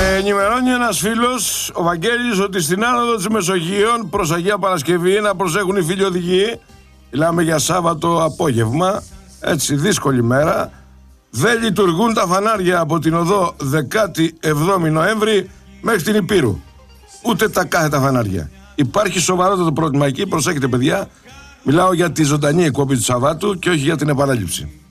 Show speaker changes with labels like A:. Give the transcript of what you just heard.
A: Με ενημερώνει ένας φίλος, ο Βαγγέλης, ότι στην άνοδο της Μεσογείων προς Αγία Παρασκευή, να προσέχουν οι φίλοι οδηγοί, μιλάμε για Σάββατο απόγευμα, έτσι δύσκολη μέρα, δεν λειτουργούν τα φανάρια από την οδό 17η Νοέμβρη μέχρι την Υπήρου. Ούτε τα κάθετα φανάρια. Υπάρχει σοβαρότατο πρόβλημα εκεί, προσέχετε παιδιά, μιλάω για τη ζωντανή εκπομπή του Σαββάτου και όχι για την επανάληψη.